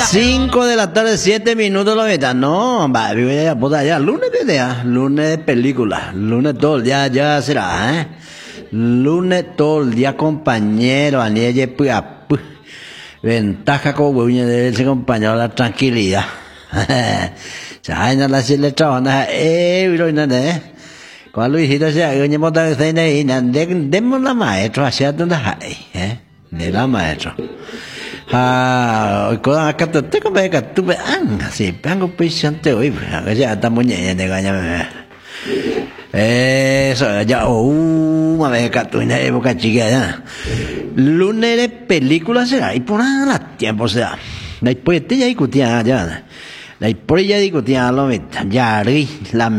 5 de la tarde, 7 minutos, lo metan. No, va, ya, puta, ya, lunes de día, lunes de película, lunes todo el día, ya será, lunes todo el día, compañero, anielle, ventaja como de ese compañero, la tranquilidad. Ya, no la se le trabaja, pero no, con Luisito se haga una monta de cena y demos la maestra, hacia donde hay, de la maestra. Có acá te come que tú ve sí pango pisante hoy ya estamos ñe de gaña eso ya ma ve que tú en época chica ya lunes de película será y por la tiempo será la poesía discutía ya la poesía discutía lo meta ya la